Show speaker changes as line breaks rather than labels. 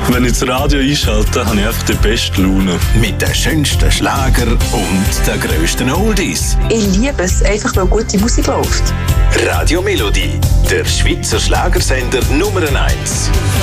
Wenn ich das Radio einschalte, habe ich einfach die beste Laune.
Mit den schönsten Schlager und den grössten Oldies.
Ich liebe es, einfach weil gute Musik läuft.
Radio Melodie, der Schweizer Schlagersender Nummer 1.